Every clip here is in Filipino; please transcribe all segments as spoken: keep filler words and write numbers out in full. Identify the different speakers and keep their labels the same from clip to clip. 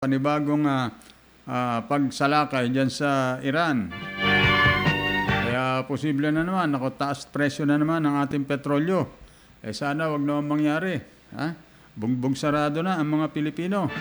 Speaker 1: panibagong uh, uh, pagsalakay dyan sa Iran. Kaya posible na naman, ako taas presyo na naman ng ating petrolyo. Eh sana wag naman mangyari. Ha? Bungbong sarado na ang mga Pilipino.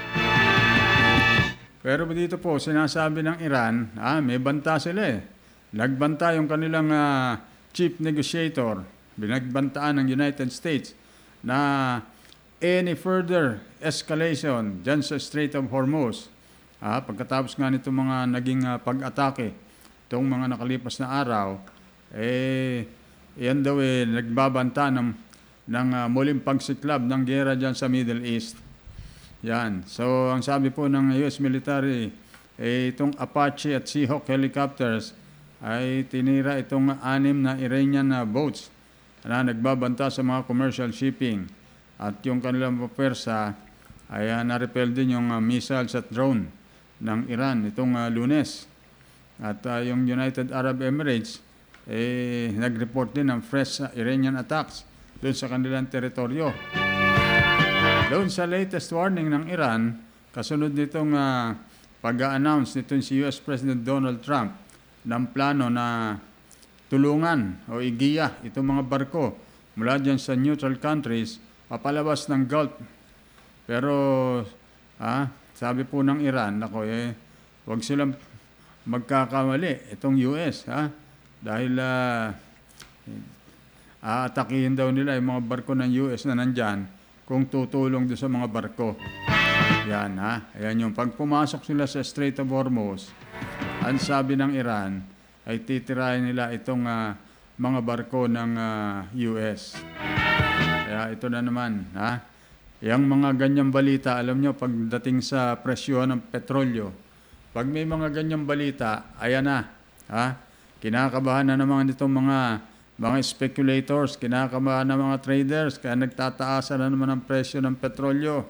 Speaker 1: Pero dito po, sinasabi ng Iran, ah, may banta sila eh. Nagbanta yung kanilang uh, chief negotiator, binagbantaan ng United States na any further escalation dyan sa Strait of Hormuz, ah, pagkatapos nga nito mga naging uh, pag-atake, itong mga nakalipas na araw, eh, yan daw eh, nagbabanta ng, ng uh, muling pagsiklab ng gera dyan sa Middle East. Yan. So, ang sabi po ng U S military, eh, itong Apache at Seahawk helicopters ay tinira itong anim na Iranian na boats na nagbabanta sa mga commercial shipping. At yung kanilang papersa ay uh, na-repel din yung uh, missiles at drone ng Iran itong uh, Lunes. At uh, yung United Arab Emirates eh, nag-report din ng fresh uh, Iranian attacks doon sa kanilang teritoryo. Doon sa latest warning ng Iran, kasunod nitong uh, pag-a-announce nitong si U S President Donald Trump ng plano na tulungan o igiya itong mga barko mula dyan sa neutral countries papalabas ng Gulf. Pero ah, sabi po ng Iran, ako eh, huwag silang magkakamali itong U S, ha? Dahil uh, aatakihin daw nila yung mga barko ng U S na nandyan kung tutulong doon sa mga barko. Yan, ha? Ayan yung pag pumasok sila sa Strait of Hormuz, ang sabi ng Iran ay titirahin nila itong uh, mga barko ng uh, U S. Kaya ito na naman, ha? Yang mga ganyang balita, alam nyo, pagdating sa presyo ng petrolyo, pag may mga ganyang balita, ayan na, ha? Kinakabahan na naman itong mga mga speculators, kinakabahan na mga traders, kaya nagtataasan na naman ang presyo ng petrolyo.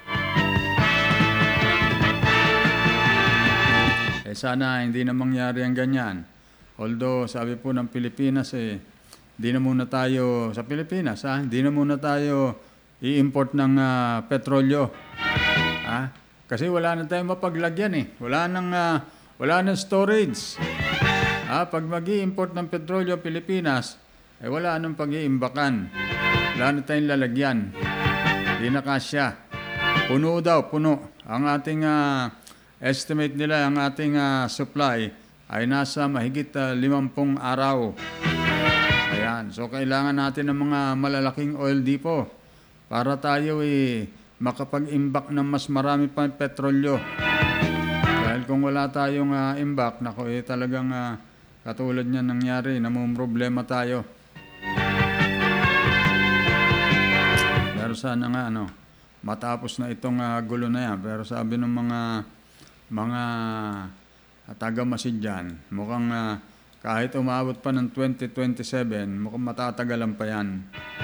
Speaker 1: Eh sana hindi na mangyari ang ganyan. Although, sabi po ng Pilipinas, eh, di na muna tayo sa Pilipinas, ha? Di na muna tayo i-import ng uh, petrolyo. Ha? Kasi wala na tayong mapaglagyan eh. Wala nang uh, wala nang storage. Ha? Pag mag-i-import ng petrolyo Pilipinas, eh wala nang pag-iimbakan. Wala na tayong lalagyan. Di na kasya. Puno daw, puno. Ang ating uh, estimate nila, ang ating uh, supply ay nasa mahigit uh, limampung araw. Ayan. So, kailangan natin ng mga malalaking oil depot para tayo eh, makapag-imbak ng mas marami pa petrolyo. Dahil kung wala tayong uh, imbak, nako eh, talagang uh, katulad niya nangyari, namumroblema tayo. Pero sana nga, ano, matapos na itong uh, gulo na yan. Pero sabi ng mga mga uh, taga-Masidyan, mukhang uh, kahit umabot pa ng twenty twenty-seven, mukhang matatagalan pa yan.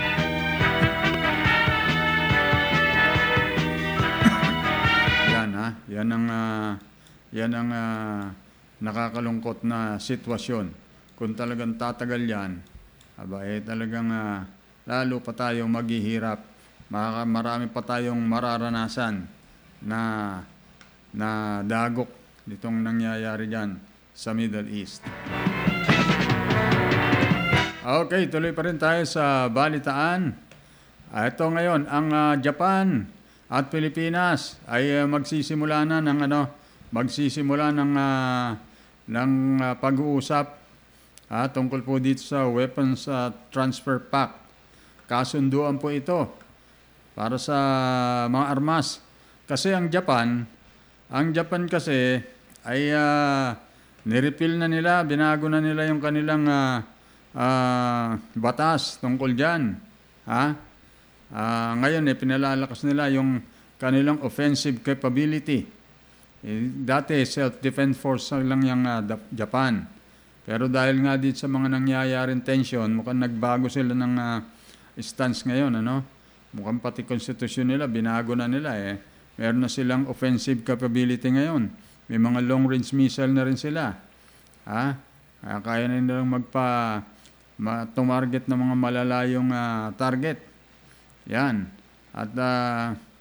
Speaker 1: Yan ha, yan ang, uh, yan ang uh, nakakalungkot na sitwasyon. Kung talagang tatagal yan, aba eh talagang uh, lalo pa tayong maghihirap. Marami pa tayong mararanasan na, na dagok nitong nangyayari dyan sa Middle East. Okay, tuloy pa rin tayo sa balitaan. Uh, ito ngayon, ang uh, Japan at Pilipinas ay uh, magsisimula na ng ano, magsisimula ng uh, ng uh, pag-uusap uh, tungkol po dito sa Weapons uh, Transfer Pact. Kasunduan po ito para sa mga armas. Kasi ang Japan, ang Japan kasi ay uh, nirepeal na nila, binago na nila yung kanilang uh, uh, batas tungkol dyan. Ha? Uh, ngayon, eh, pinalalakas nila yung kanilang offensive capability. Eh, dati, self-defense force lang yung uh, Japan. Pero dahil nga dito sa mga nangyayaring tension, mukhang nagbago sila ng uh, stance ngayon. Ano? Mukhang pati konstitusyon nila, binago na nila. Eh. Meron na silang offensive capability ngayon. May mga long-range missile na rin sila. Ha? Kaya na nilang magpa tumarget ng mga malalayong uh, target. Yan. At uh,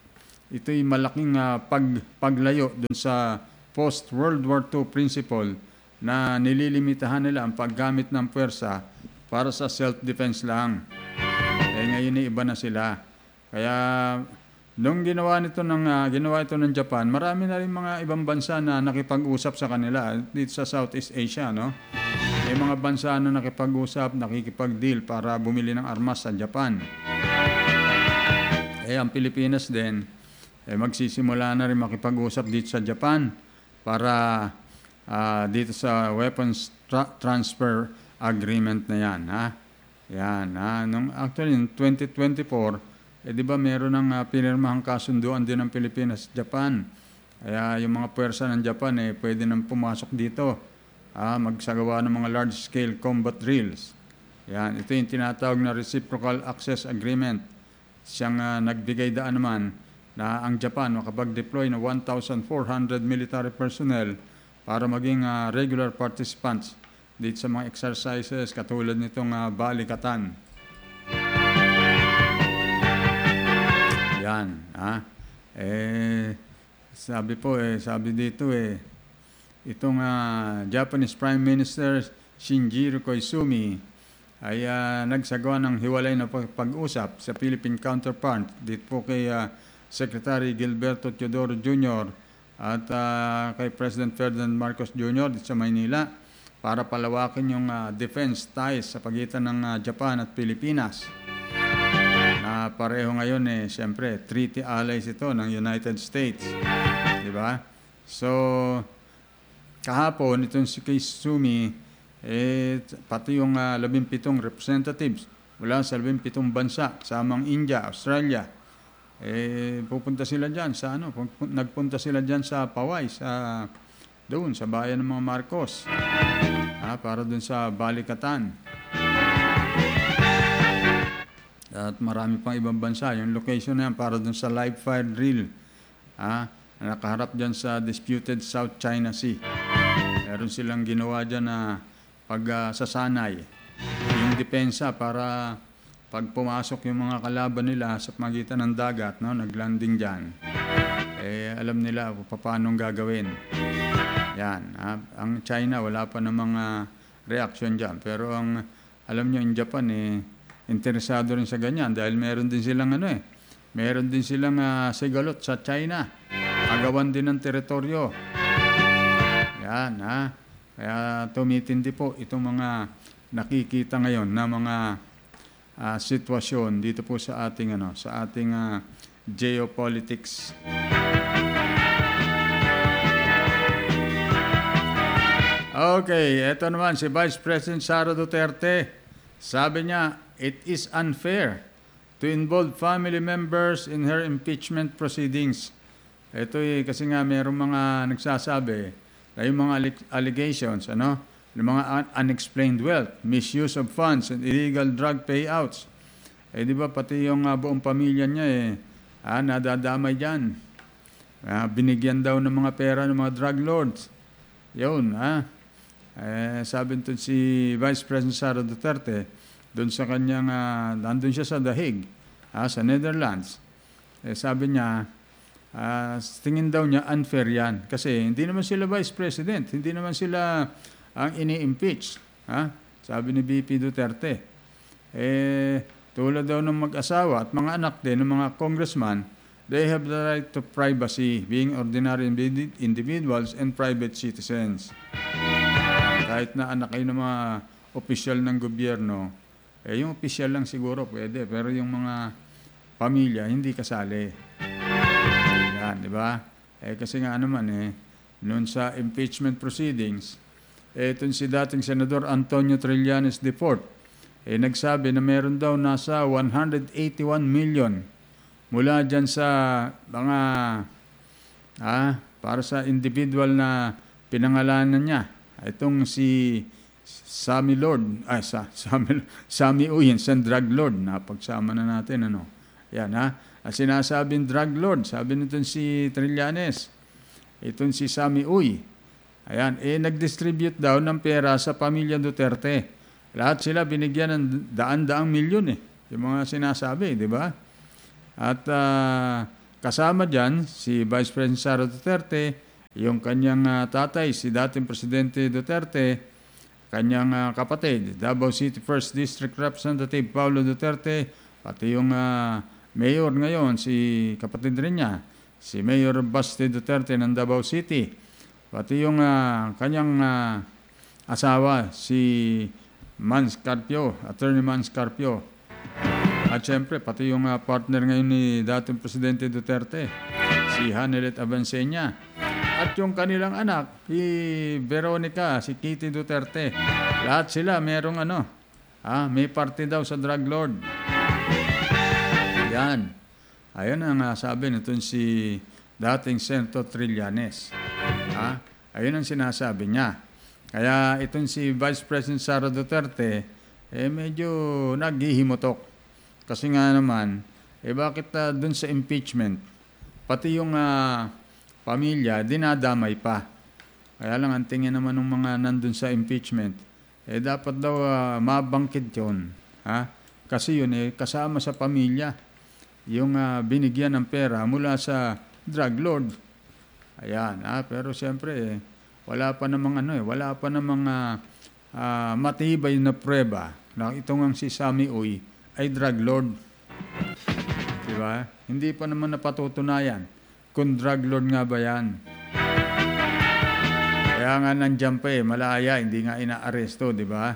Speaker 1: ito'y malaking uh, pag, paglayo dun sa post-World War Two principle na nililimitahan nila ang paggamit ng puwersa para sa self-defense lang. Eh ngayon eh, iba na sila. Kaya nung ginawa nito ng uh, ginawa ito ng Japan, marami na rin mga ibang bansa na nakipag-usap sa kanila dito sa Southeast Asia, no? May mga bansa na nakipag-usap, nakikipag-deal para bumili ng armas sa Japan. Eh ang Pilipinas din, eh magsisimula na rin makipag-usap dito sa Japan para uh, dito sa weapons tra- transfer agreement na yan, ha? Yan, ha? Nung, actually, in twenty twenty-four, eh di ba meron ng uh, pinirmahang kasunduan din ng Pilipinas at Japan. Kaya yung mga puwersa ng Japan, eh pwede nang pumasok dito, ha? Magsagawa ng mga large-scale combat drills. Yan, ito yung tinatawag na Reciprocal Access Agreement. Siyang uh, nagbigay daan naman na ang Japan makapag-deploy na one thousand four hundred military personnel para maging uh, regular participants dito sa mga exercises katulad nitong uh, Balikatan. Yan, ha? Eh, sabi po, eh, sabi dito, eh, itong uh, Japanese Prime Minister Shinjiro Koizumi ay uh, nagsagawa ng hiwalay na pag-usap sa Philippine counterpart dito po kay uh, Secretary Gilberto Teodoro Junior at uh, kay President Ferdinand Marcos Junior dito sa Maynila para palawakin yung uh, defense ties sa pagitan ng uh, Japan at Pilipinas. Na pareho ngayon eh, siyempre, treaty allies ito ng United States. Di ba? So, kahapon, itong si Koizumi, eh, pati yung uh, labimpitong representatives mula sa labimpitong bansa, samang India, Australia, eh, pupunta sila dyan sa ano, nagpunta sila dyan sa Paway, sa doon, sa bayan ng mga Marcos, ah, para doon sa Balikatan. At marami pang ibang bansa. Yung location na yan para doon sa live fire drill, ah, na nakaharap dyan sa disputed South China Sea. Meron silang ginawa dyan na pagsasanay, uh, yung depensa para pag pumasok yung mga kalaban nila sa pagitan ng dagat, no, naglanding dyan, eh, alam nila kung paano gagawin. Yan. Ah, ang China, wala pa ng mga reaction dyan. Pero ang, alam nyo, in Japan, eh, interesado rin sa ganyan dahil meron din silang, ano eh, meron din silang uh, sigalot sa China. Agawan din ng teritoryo. Yan, ha. Kaya tumitindi po itong mga nakikita ngayon na mga uh, sitwasyon dito po sa ating, ano, sa ating uh, geopolitics. Okay, eto naman si Vice President Sara Duterte. Sabi niya, it is unfair to involve family members in her impeachment proceedings. Ito eh, kasi nga mayroong mga nagsasabi na yung mga allegations, ano, ng mga un- unexplained wealth, misuse of funds, and illegal drug payouts. Eh di ba pati yung uh, buong pamilya niya eh, ah, nadadamay dyan. Ah, binigyan daw ng mga pera ng mga drug lords. Yun, ha. Ah. Eh, sabi nito si Vice President Sara Duterte, doon sa kanyang, uh, nandun siya sa The Hague, uh, sa Netherlands. Eh, sabi niya, uh, tingin daw niya unfair yan. Kasi hindi naman sila Vice President, hindi naman sila ang ini-impeach. Uh, sabi ni B P Duterte. Eh, tulad daw ng mag-asawa at mga anak din ng mga congressman, they have the right to privacy, being ordinary individuals and private citizens. Kahit na anak kayo ng mga opisyal ng gobyerno, eh yung opisyal lang siguro pwede, pero yung mga pamilya hindi kasali. Yan, di ba? Eh kasi nga naman eh, noon sa impeachment proceedings, eh itong si dating Senador Antonio Trillanes the fourth, eh nagsabi na meron daw nasa one hundred eighty-one million mula dyan sa mga, ah, para sa individual na pinangalanan niya. Itong si Sammy Lord, ay sa Sammy, Sammy Uy, isang drug lord, napagsama na natin, ano. Yan, ha. At sinasabing drug lord, sabi nitong si Trillanes, itong si Sammy Uy, ayan, eh nag-distribute daw ng pera sa pamilya Duterte. Lahat sila binigyan ng daan-daang milyon eh, yung mga sinasabi, di ba? At uh, kasama dyan si Vice President Sara Duterte, yung kanyang uh, tatay, si dating Presidente Duterte, kanyang uh, kapatid, Davao City first District Representative Paulo Duterte, pati yung uh, mayor ngayon, si kapatid rin niya, si Mayor Basti Duterte ng Davao City, pati yung uh, kanyang uh, asawa, si Mans Carpio, Attorney Mans Carpio. At syempre, pati yung uh, partner ngayon ni dating Presidente Duterte, si Hanelet Avancenia. At yung kanilang anak, si Veronica, si Kitty Duterte. Lahat sila merong ano, ah, may parte daw sa drug lord. Yan. Ayun ang uh, sabi nito si dating Senator Trillanes. Ah, ayun ang sinasabi niya. Kaya itong si Vice President Sara Duterte, eh medyo naghihimutok. Kasi nga naman, eh bakit uh, dun sa impeachment, pati yung uh, pamilya, dinadamay pa. Kaya lang, ang tingin naman ng mga nandun sa impeachment, eh dapat daw uh, mabangkit yun. Ha? Kasi yun eh, kasama sa pamilya, yung uh, binigyan ng pera mula sa drug lord. Ayan, ha? Pero siyempre, eh, wala pa namang ano eh, wala pa namang uh, uh, matibay na prueba na itong ang si Sammy Uy ay drug lord. Diba? Hindi pa naman napatutunayan kung drug lord nga ba yan. Kaya nga nandiyan pa eh, malaya, hindi nga inaaresto, diba?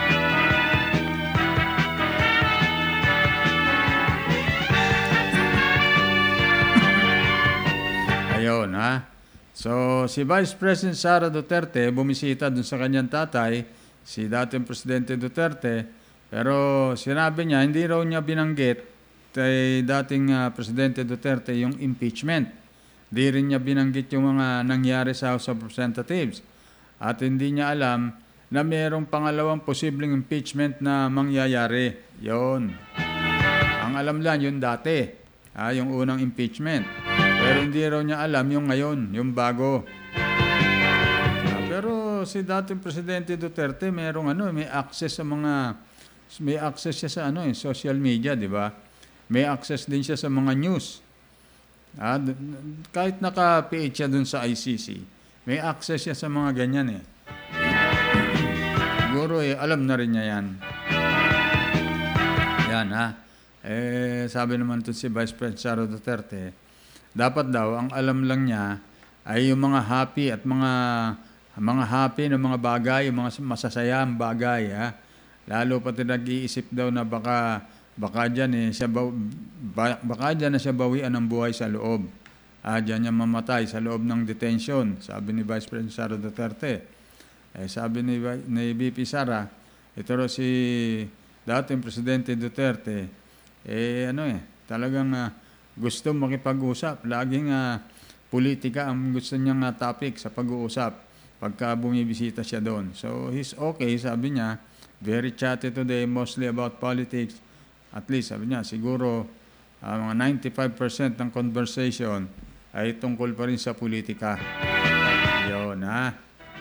Speaker 1: Ayun, ha? So, si Vice President Sara Duterte bumisita dun sa kanyang tatay, si dating Presidente Duterte, pero sinabi niya, hindi raw niya binanggit kay dating uh, Presidente Duterte yung impeachment. Di rin niya binanggit yung mga nangyari sa House of Representatives. At hindi niya alam na mayroong pangalawang posibleng impeachment na mangyayari. Yon. Ang alam lang yung dati, ah, yung unang impeachment. Pero hindi raw niya alam yung ngayon, yung bago. Ah, pero si dating Presidente Duterte, mayroong ano, may access sa mga may access siya sa ano, eh, social media, di ba? May access din siya sa mga news. Ah, d- kahit naka-P H siya dun sa I C C, may access siya sa mga ganyan eh. Siguro eh, alam na rin niya yan. Yan ha. Eh, sabi naman ito si Vice President Sara Duterte, dapat daw, ang alam lang niya ay yung mga happy at mga mga happy na mga bagay, yung mga masasayang bagay ha. Lalo pati nag-iisip daw na baka baka diyan eh siya baw, baka diyan na siya bawian ng buhay sa loob. Ah, diyan niya mamatay sa loob ng detention, sabi ni Vice President Sara Duterte. Eh sabi ni, ni V P Sara, ito raw si dating Presidente Duterte, eh ano eh, talagang uh, gusto makipag-usap, laging uh, politika ang gusto niyang uh, topic sa pag-uusap pagka bumibisita siya doon. So he's okay, sabi niya. Very chatty today, mostly about politics. At least, sabi niya, siguro uh, mga ninety-five percent ng conversation ay tungkol pa rin sa politika. Yun, ha?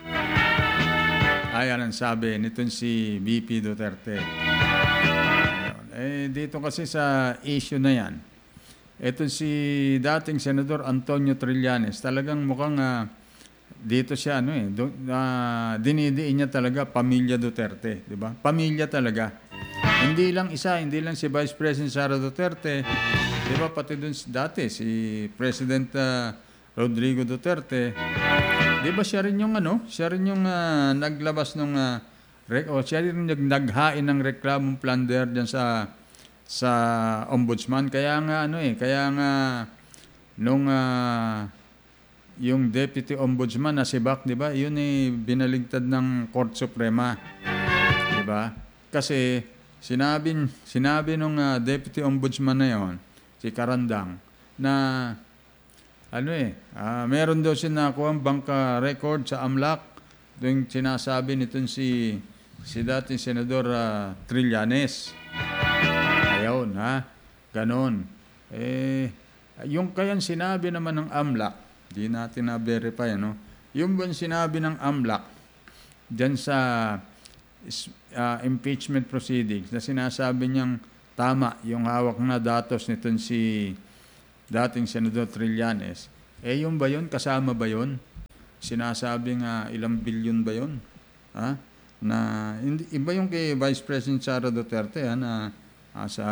Speaker 1: Ayan ang sabi nitong si V P Duterte. Ayun. Eh, dito kasi sa issue na yan, ito si dating Senador Antonio Trillanes, talagang mukhang uh, dito siya ano eh do, uh, dinidiin niya talaga pamilya Duterte, di ba? Pamilya talaga. Hindi lang isa, hindi lang si Vice President Sara Duterte, di ba? Pati dun dati si President uh, Rodrigo Duterte, di ba siya rin yung ano, siya rin yung uh, naglabas ng uh, rec- o siya rin yung naghain ng reklamong plunder diyan sa sa ombudsman. Kaya nga ano eh, kaya nga nung uh, yung Deputy Ombudsman na si Bac, di ba? Yun ay binaligtad ng Court Suprema. Di ba? Kasi sinabi, sinabi nung uh, Deputy Ombudsman na yon, si Karandang, na ano eh, uh, meron daw siya nakuha ang bangka record sa AMLAC. Doon sinasabi nitong si, si dating Senador uh, Trillanes. Ayaw ha? Ganon. Eh, yung kayang sinabi naman ng AMLAC, di natin na-verify, ano? Yung bang sinabi ng AMLAC dyan sa uh, impeachment proceedings na sinasabi niyang tama yung hawak na datos nitong si dating Senador Trillanes. Eh, yun ba yun? Kasama ba yun? Sinasabing uh, ilang bilyon ba yun? Ha? Na, hindi, iba yung kay Vice President Sara Duterte, ha, na nasa,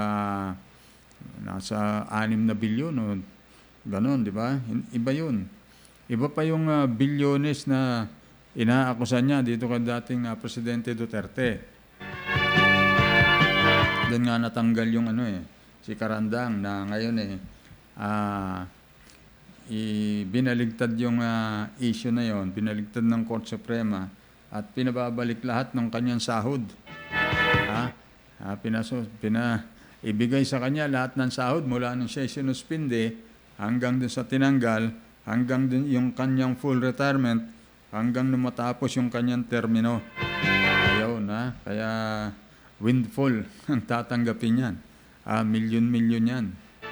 Speaker 1: nasa anim na bilyon o ganon, di ba? Iba yun. Iba pa yung uh, bilyones na inaakusan niya dito kay dating uh, Presidente Duterte. Doon nga natanggal yung ano eh, si Carandang na ngayon eh, uh, binaligtad yung uh, issue na yon, binaligtad ng Court Suprema at pinababalik lahat ng kanyang sahod. Ha? Ha, pinaso, pina, ibigay sa kanya lahat ng sahod mula nung siya sinuspinde hanggang dun sa tinanggal, hanggang dun yung kanyang full retirement, hanggang nung matapos yung kanyang termino. Ayun, ha? Kaya windfall ang tatanggapin yan. Ah, milyon-milyon yan.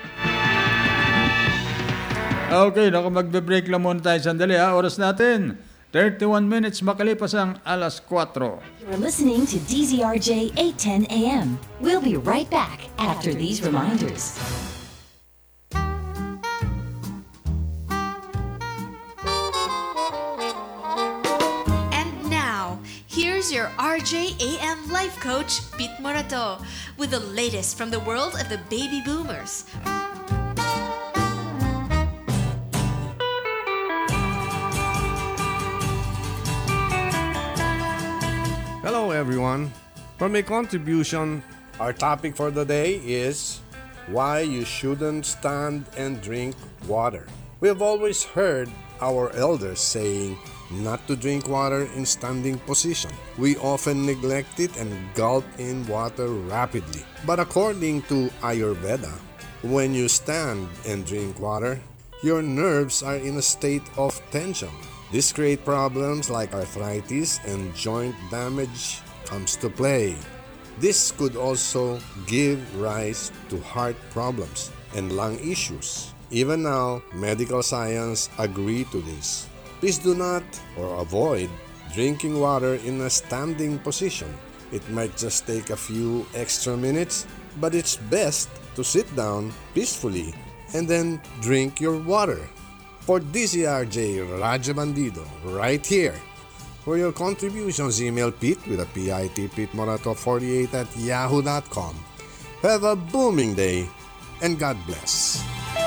Speaker 1: Okay, naku, magbe-break lang muna tayo sandali, ha? Oras natin, thirty-one minutes makalipas ang alas kwatro.
Speaker 2: You're listening to D Z R J eight ten A M. We'll be right back after these reminders.
Speaker 3: And now, here's your R J A M life coach, Pete Morato, with the latest from the world of the baby boomers.
Speaker 4: Hello everyone. For my contribution, our topic for the day is why you shouldn't stand and drink water. We have always heard our elders saying not to drink water in standing position. We often neglect it and gulp in water rapidly. But according to Ayurveda, when you stand and drink water, your nerves are in a state of tension. This creates problems like arthritis and joint damage comes to play. This could also give rise to heart problems and lung issues. Even now, medical science agree to this. Please do not or avoid drinking water in a standing position. It might just take a few extra minutes, but it's best to sit down peacefully and then drink your water. For D Z R J Radyo Bandido, right here. For your contributions, email Pete with a P I T, Pete Morato forty-eight at yahoo dot com. Have a booming day and God bless.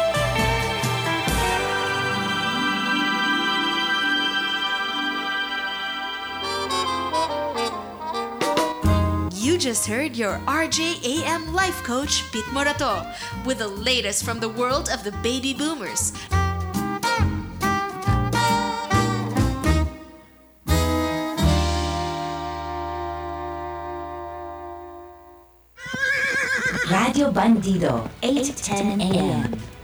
Speaker 3: You just heard your R J A M life coach, Pete Morato, with the latest from the world of the baby boomers.
Speaker 2: Radio Bandido, eight ten A M.